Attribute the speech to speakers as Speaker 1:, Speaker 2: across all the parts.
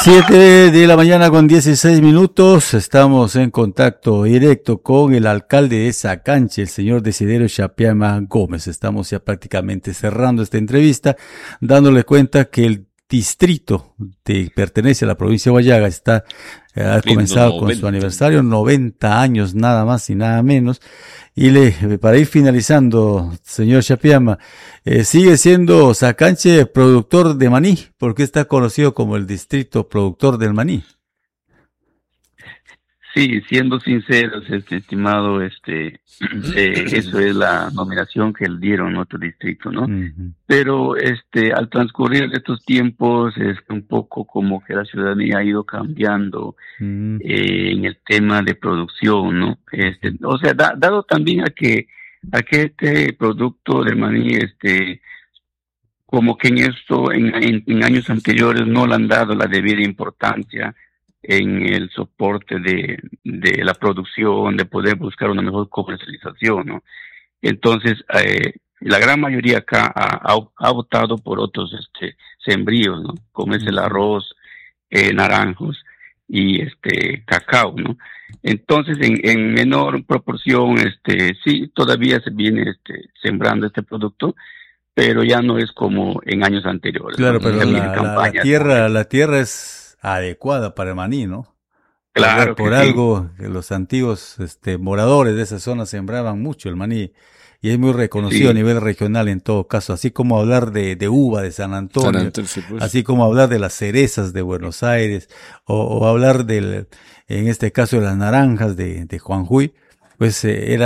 Speaker 1: 7 de la mañana con 16 minutos, estamos en contacto directo con el alcalde de Sacanche, el señor Desiderio Chapiama Gómez. Estamos ya prácticamente cerrando esta entrevista, dándole cuenta que el distrito que pertenece a la provincia de Huallaga ha comenzado con su aniversario, 90 años nada más y nada menos. Y para ir finalizando, señor Chapiama, sigue siendo Sacanche productor de maní, porque está conocido como el distrito productor del maní.
Speaker 2: Sí, siendo sinceros, estimado, eso es la nominación que le dieron a nuestro distrito, ¿no?
Speaker 1: Uh-huh.
Speaker 2: Pero, al transcurrir de estos tiempos, es un poco como que la ciudadanía ha ido cambiando,
Speaker 1: Uh-huh.
Speaker 2: en el tema de producción, ¿no? O sea, dado también a que este producto del maní, como que en años anteriores no le han dado la debida importancia en el soporte de la producción, de poder buscar una mejor comercialización, ¿no? Entonces, la gran mayoría acá ha optado por otros sembríos, ¿no? Como es el arroz, naranjos y cacao, ¿no? Entonces, en menor proporción, sí, todavía se viene sembrando este producto, pero ya no es como en años anteriores.
Speaker 1: Claro,
Speaker 2: ¿no?
Speaker 1: pero la tierra es adecuada para el maní, ¿no?
Speaker 2: Claro
Speaker 1: Por
Speaker 2: que
Speaker 1: algo, que los antiguos moradores de esa zona sembraban mucho el maní y es muy reconocido a nivel regional en todo caso, así como hablar de uva de San Antonio,
Speaker 3: sí, pues.
Speaker 1: así como hablar de las cerezas de Buenos Aires o hablar en este caso de las naranjas de Juanjuy, pues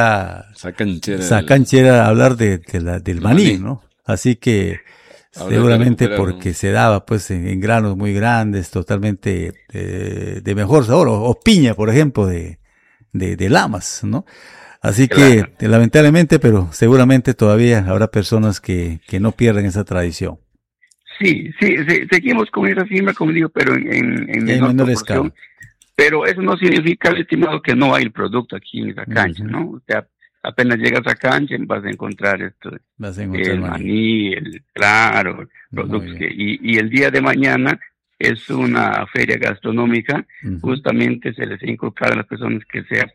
Speaker 1: Sacanche era hablar del maní, ¿no? Así que seguramente porque se daba pues en granos muy grandes, totalmente de mejor sabor, o piña, por ejemplo, de Lamas, ¿no? Así que lamentablemente, pero seguramente todavía habrá personas que no pierden esa tradición.
Speaker 2: Sí, seguimos con esa firma, como digo, pero en
Speaker 1: menor escala.
Speaker 2: Pero eso no significa, estimado, que no hay el producto aquí en Sacanche, ¿no? O sea, apenas llegas a Sacanche vas a encontrar el maní, productos y el día de mañana es una feria gastronómica. Justamente se les ha inculcado a las personas que sea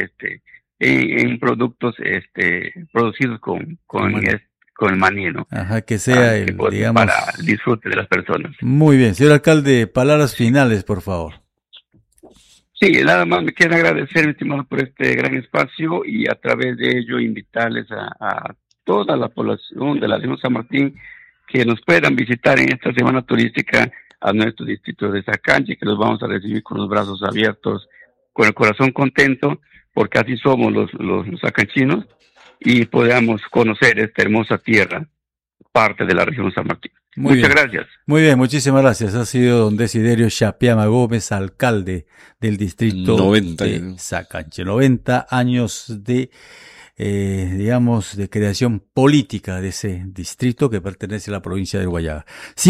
Speaker 2: en productos producidos con el maní, ¿no?
Speaker 1: Ajá, que sea digamos,
Speaker 2: para el disfrute de las personas.
Speaker 1: Muy bien, señor alcalde, palabras finales, por favor.
Speaker 2: Sí, nada más me queda agradecer, estimado, por este gran espacio y a través de ello invitarles a toda la población de la región San Martín que nos puedan visitar en esta semana turística a nuestro distrito de Sacanche, que los vamos a recibir con los brazos abiertos, con el corazón contento, porque así somos los sacanchinos, y podamos conocer esta hermosa tierra, parte de la región San Martín. Muchas gracias.
Speaker 1: Muy bien, muchísimas gracias. Ha sido don Desiderio Chapiama Gómez, alcalde del distrito de Sacanche. 90 años de, digamos, de creación política de ese distrito que pertenece a la provincia de Huallaga.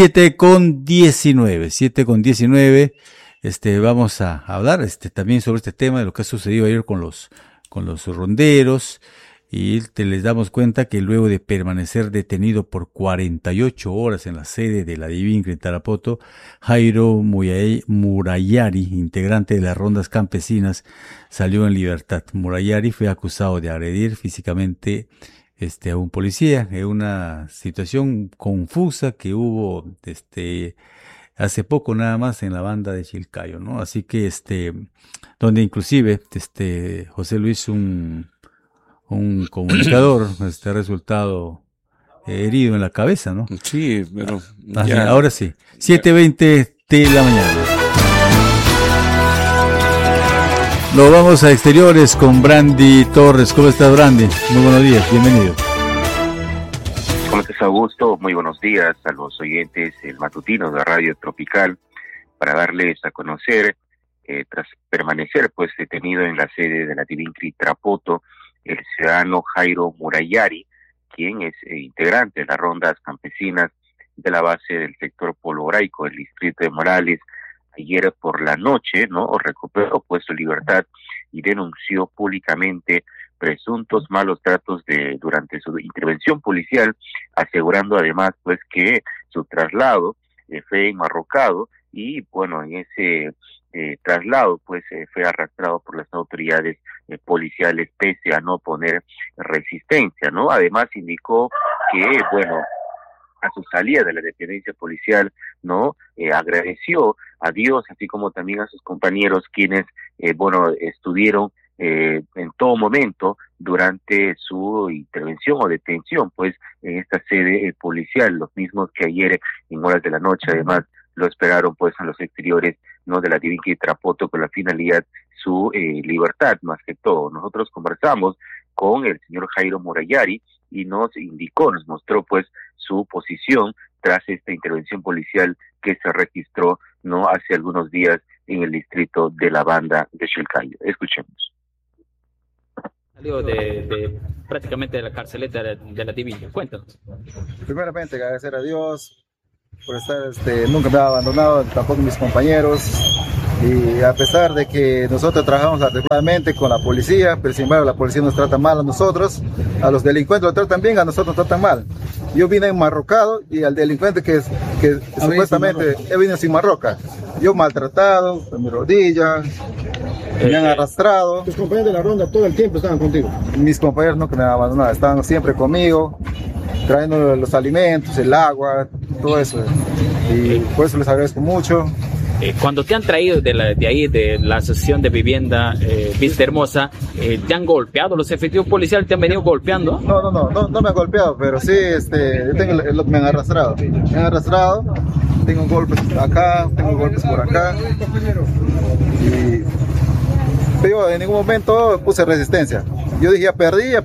Speaker 1: 7:19. Vamos a hablar también sobre este tema de lo que ha sucedido ayer con los ronderos. Y les damos cuenta que luego de permanecer detenido por 48 horas en la sede de la Divincre en Tarapoto, Jairo Murayari, integrante de las rondas campesinas, salió en libertad. Murayari fue acusado de agredir físicamente a un policía en una situación confusa que hubo hace poco nada más en la banda de Chilcayo, ¿no? Así que donde inclusive José Luis, un comunicador, ha resultado herido en la cabeza, ¿no?
Speaker 3: Sí, pero
Speaker 1: ahora sí. 7:20 de la mañana. Nos vamos a exteriores con Brandy Torres. ¿Cómo estás, Brandy? Muy buenos días, bienvenido.
Speaker 4: ¿Cómo estás, Augusto? Muy buenos días a los oyentes matutinos de Radio Tropical, para darles a conocer, tras permanecer pues detenido en la sede de la Divincre Tarapoto, el ciudadano Jairo Murayari, quien es integrante de las rondas campesinas de la base del sector Poloraico del distrito de Morales. Ayer por la noche, recuperó pues su libertad y denunció públicamente presuntos malos tratos durante su intervención policial, asegurando además pues que su traslado fue enmarrocado y bueno, en ese traslado pues fue arrastrado por las autoridades policiales pese a no poner resistencia, ¿no? Además indicó que, bueno, a su salida de la dependencia policial, ¿no? Agradeció a Dios, así como también a sus compañeros quienes, bueno, estuvieron en todo momento durante su intervención o detención, pues, en esta sede policial, los mismos que ayer en horas de la noche, además, lo esperaron, pues, en los exteriores, ¿no? De la Divinquí y Trapoto con la finalidad su libertad, más que todo. Nosotros conversamos con el señor Jairo Murayari y nos indicó, nos mostró, pues, su posición tras esta intervención policial que se registró, ¿no? Hace algunos días en el distrito de la Banda de Chilcayo. Escuchemos.
Speaker 3: Salió de prácticamente de la carceleta de la Divinquí. Cuéntanos.
Speaker 5: Primeramente agradecer a Dios por estar, nunca me ha abandonado, tampoco mis compañeros, y a pesar de que nosotros trabajamos adecuadamente con la policía, pero sin embargo la policía nos trata mal a nosotros, a los delincuentes lo tratan bien, a nosotros nos tratan mal. Yo vine enmarrocado y al delincuente que supuestamente he venido sin marroca, yo maltratado, con mi rodilla, me han arrastrado.
Speaker 6: ¿Tus compañeros de la ronda todo el tiempo estaban contigo?
Speaker 5: Mis compañeros nunca me han abandonado, estaban siempre conmigo, trayendo los alimentos, el agua, todo eso. Y por eso les agradezco mucho.
Speaker 3: Cuando te han traído de ahí, de la Asociación de Vivienda Vista Hermosa, ¿te han golpeado los efectivos policiales? ¿Te han venido golpeando?
Speaker 5: No me han golpeado, pero sí, me han arrastrado. Me han arrastrado, tengo golpes acá, tengo golpes por acá. Pero en ningún momento puse resistencia. Yo dije, ya perdí.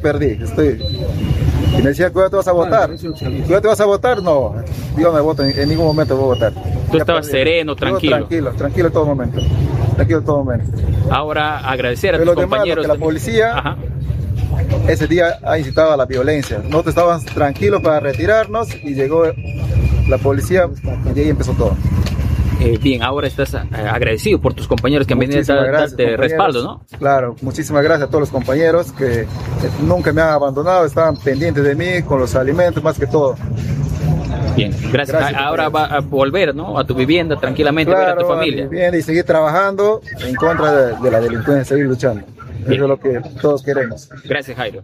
Speaker 5: Y me decía, ¿cuándo te vas a votar? ¿Cuándo te vas a votar? No, yo me voto, en ningún momento voy a votar.
Speaker 3: Tú estabas sereno, tranquilo.
Speaker 5: Tranquilo todo momento.
Speaker 3: Ahora agradecer a tus compañeros.
Speaker 5: Que la policía ese día ha incitado a la violencia. Nosotros estábamos tranquilos para retirarnos y llegó la policía y ahí empezó todo.
Speaker 3: Bien, ahora estás agradecido por tus compañeros que han venido a darte respaldo, ¿no?
Speaker 5: Claro, muchísimas gracias a todos los compañeros que nunca me han abandonado, estaban pendientes de mí con los alimentos más que todo.
Speaker 3: Bien, gracias. Ahora va a volver, ¿no? A tu vivienda tranquilamente,
Speaker 5: claro,
Speaker 3: ver a tu familia.
Speaker 5: Bien, y seguir trabajando en contra de la delincuencia, seguir luchando. Bien. Eso es lo que todos queremos.
Speaker 3: Gracias, Jairo.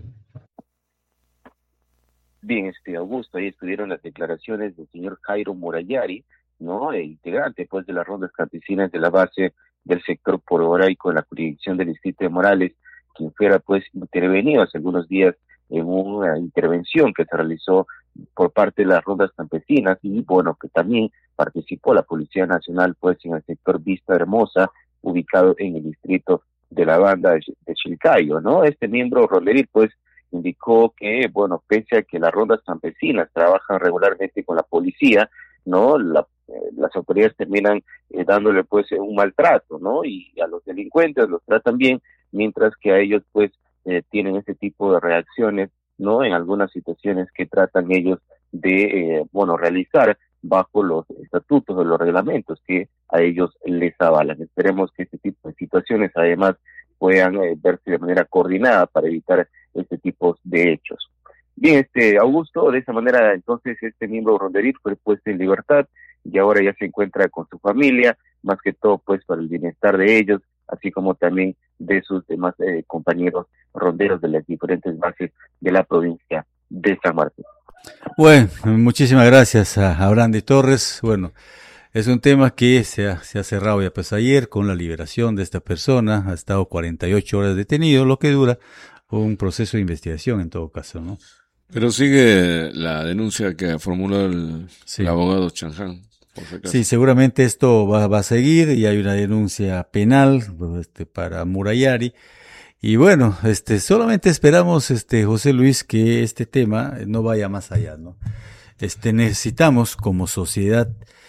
Speaker 4: Bien, Augusto, ahí estuvieron las declaraciones del señor Jairo Murayari, ¿no? Integrante, pues, de las rondas campesinas de la base del sector Pororaico en la jurisdicción del distrito de Morales, quien fuera, pues, intervenido hace algunos días en una intervención que se realizó por parte de las rondas campesinas y, bueno, que también participó la Policía Nacional, pues, en el sector Vista Hermosa, ubicado en el distrito de la Banda de Chilcayo, ¿no? Este miembro ronderil, pues, indicó que, bueno, pese a que las rondas campesinas trabajan regularmente con la policía, ¿no? Las autoridades terminan dándole, pues, un maltrato, ¿no? Y a los delincuentes los tratan bien, mientras que a ellos, pues, tienen ese tipo de reacciones, ¿no? En algunas situaciones que tratan ellos de, bueno, realizar bajo los estatutos o los reglamentos que a ellos les avalan. Esperemos que este tipo de situaciones, además, puedan verse de manera coordinada para evitar este tipo de hechos. Bien, Augusto, de esa manera, entonces, este miembro ronderil fue puesto en libertad y ahora ya se encuentra con su familia, más que todo, pues, para el bienestar de ellos, así como también de sus demás compañeros ronderos de las diferentes bases de la provincia de San Martín.
Speaker 1: Bueno, muchísimas gracias a Abraham de Torres. Bueno, es un tema que se ha cerrado ya, pues, ayer con la liberación de esta persona. Ha estado 48 horas detenido, lo que dura un proceso de investigación en todo caso, ¿no?
Speaker 7: Pero sigue la denuncia que formuló el abogado Chanján.
Speaker 1: Sí, seguramente esto va a seguir y hay una denuncia penal para Murayari. Y bueno, solamente esperamos, José Luis, que este tema no vaya más allá, ¿no? Necesitamos como sociedad,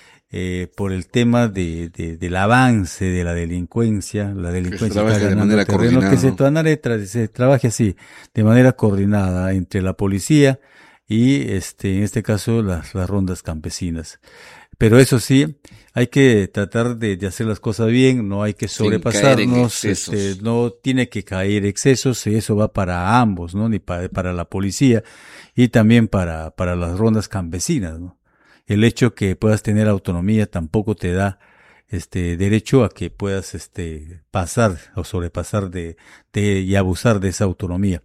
Speaker 1: por el tema del avance de la delincuencia que está ganando terreno, que se trabaje así, de manera coordinada entre la policía y, en este caso, las rondas campesinas. Pero eso sí, hay que tratar de hacer las cosas bien, no hay que sobrepasarnos, no tiene que caer excesos, y eso va para ambos, ¿no? Ni para la policía y también para las rondas campesinas, ¿no? El hecho que puedas tener autonomía tampoco te da derecho a que puedas pasar o sobrepasar y abusar de esa autonomía.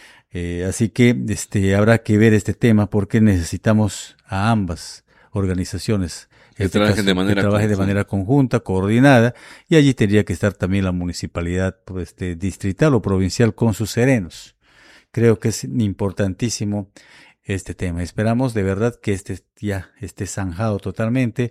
Speaker 1: Así que habrá que ver este tema porque necesitamos a ambas organizaciones
Speaker 7: que trabajen de manera
Speaker 1: conjunta, coordinada, y allí tendría que estar también la municipalidad distrital o provincial con sus serenos. Creo que es importantísimo este tema. Esperamos de verdad que ya esté zanjado totalmente,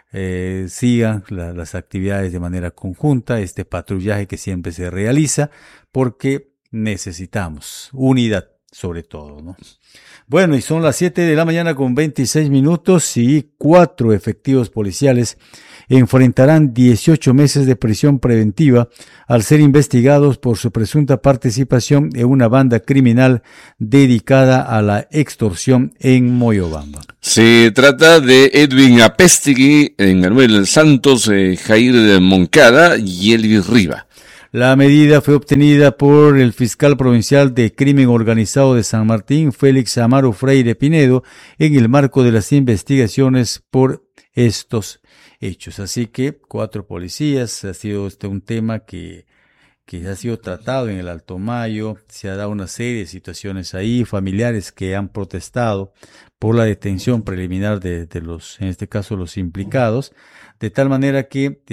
Speaker 1: sigan las actividades de manera conjunta, este patrullaje que siempre se realiza, porque necesitamos unidad sobre todo, ¿no? Bueno, y son las 7 de la mañana con 26 minutos y 4 efectivos policiales enfrentarán 18 meses de prisión preventiva al ser investigados por su presunta participación en una banda criminal dedicada a la extorsión en Moyobamba.
Speaker 7: Se trata de Edwin Apestegui, Manuel Santos, Jair Moncada y Elvis Riva.
Speaker 1: La medida fue obtenida por el fiscal provincial de crimen organizado de San Martín, Félix Amaro Freire Pinedo, en el marco de las investigaciones por estos hechos. Así que 4 policías, ha sido un tema que ha sido tratado en el Alto Mayo, se ha dado una serie de situaciones ahí, familiares que han protestado por la detención preliminar de los, en este caso los implicados, de tal manera que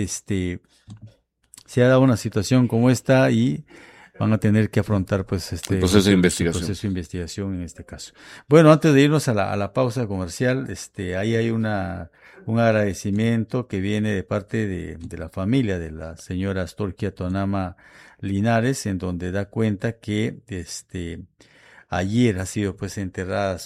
Speaker 1: se ha dado una situación como esta y van a tener que afrontar pues
Speaker 7: el proceso de
Speaker 1: investigación en este caso. Bueno, antes de irnos a la pausa comercial, ahí hay un agradecimiento que viene de parte de la familia de la señora Astorquia Tuanama Linares, en donde da cuenta que ayer ha sido pues enterrada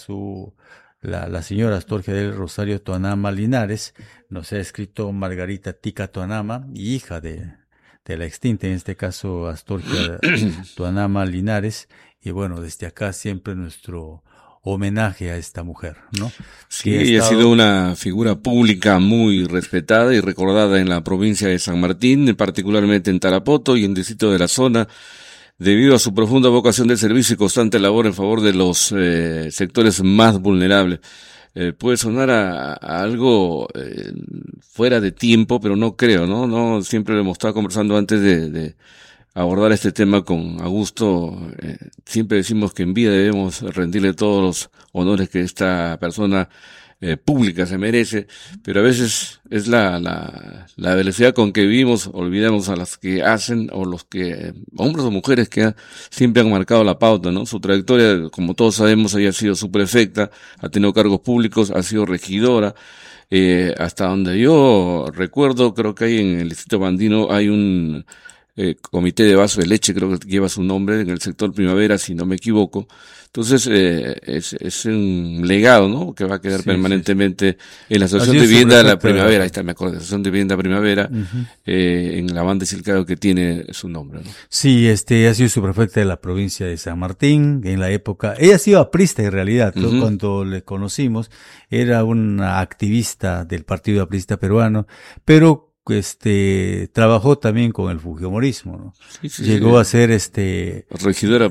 Speaker 1: la señora Astorquia del Rosario Tuanama Linares. Nos ha escrito Margarita Tica Tuanama, hija de la extinta, en este caso Astorquia Tuanama Linares, y bueno, desde acá siempre nuestro homenaje a esta mujer, ¿no?
Speaker 7: Sí, ella ha sido una figura pública muy respetada y recordada en la provincia de San Martín, particularmente en Tarapoto y en distrito de la zona, debido a su profunda vocación de servicio y constante labor en favor de los sectores más vulnerables. Puede sonar a algo fuera de tiempo, pero no creo, ¿no? Siempre hemos estado conversando antes de abordar este tema con Augusto. Siempre decimos que en vida debemos rendirle todos los honores que esta persona pública se merece, pero a veces es la velocidad con que vivimos, olvidamos a las que hacen, o los que, hombres o mujeres que siempre han marcado la pauta, ¿no? Su trayectoria, como todos sabemos, ella ha sido subprefecta, ha tenido cargos públicos, ha sido regidora, hasta donde yo recuerdo, creo que hay en el distrito andino hay un comité de vaso de leche, creo que lleva su nombre, en el sector Primavera, si no me equivoco. Entonces, es un legado, ¿no? Que va a quedar permanentemente en la Asociación de Vivienda de la Primavera. Ahí está, me acuerdo, Asociación de Vivienda Primavera, en la banda de Silcado que tiene su nombre, ¿no?
Speaker 1: Sí, ha sido subprefecta de la provincia de San Martín, en la época, ella ha sido aprista en realidad, ¿no? Cuando le conocimos, era una activista del Partido Aprista Peruano, pero trabajó también con el fujimorismo, ¿no? Llegó a ser
Speaker 7: regidora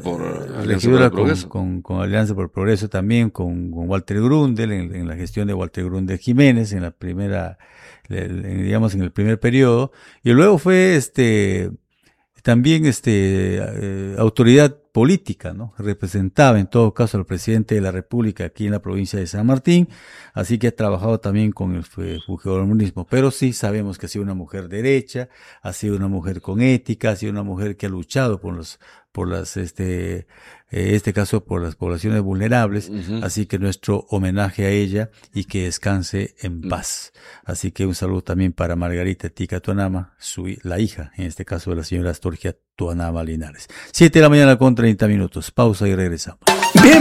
Speaker 1: con Alianza por el Progreso, también con Walter Grundel en la gestión de Walter Grundel Jiménez en la primera, digamos en el primer periodo, y luego fue también autoridad política, ¿no? Representaba en todo caso al presidente de la República aquí en la provincia de San Martín, así que ha trabajado también con el fujimorismo, pero sí sabemos que ha sido una mujer derecha, ha sido una mujer con ética, ha sido una mujer que ha luchado por las poblaciones vulnerables, así que nuestro homenaje a ella y que descanse en paz. Así que un saludo también para Margarita Tica Tuanama, la hija, en este caso de la señora Astorquia Tuanama Linares. 7 de la mañana con 30 minutos. Pausa y regresamos.